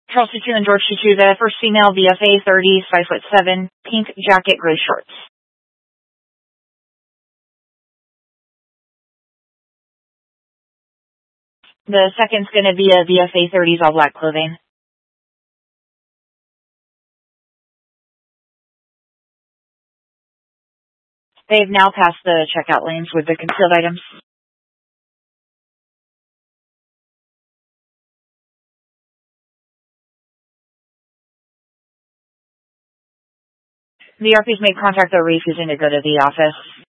Charles Tutu and George Tutu, the first female VFA 30s, 5'7", pink jacket, gray shorts. The second's going to be a VFA 30s, all black clothing. They've now passed the checkout lanes with the concealed items. The RP's made contact, though refusing to go to the office.